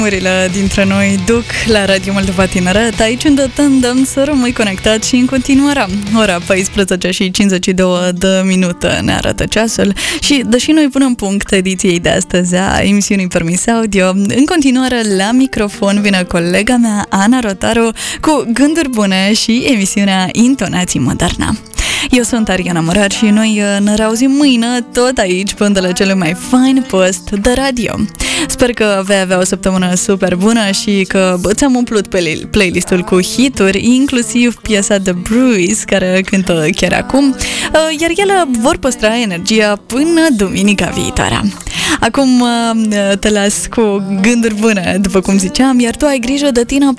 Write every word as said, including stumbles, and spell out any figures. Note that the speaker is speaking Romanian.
Urile dintre noi duc la Radio Moldova Tineret, aici unde te îndemn să rămâi conectat și în continuare. Ora paisprezece și cincizeci și două de minute ne arată ceasul și, deși noi punem punct ediției de astăzi a emisiunii Permis Audio, în continuare la microfon vine colega mea, Ana Rotaru, cu gânduri bune și emisiunea Intonații Moderne. Eu sunt Ariana Murar și noi ne reauzim mâine tot aici pe undele cele mai fain post de radio. Sper că vei avea o săptămână super bună și că ți-am umplut pe playlistul cu hituri, inclusiv piesa The Bruise, care cântă chiar acum, iar ele vor păstra energia până duminica viitoare. Acum te las cu gânduri bune, după cum ziceam, iar tu ai grijă de tine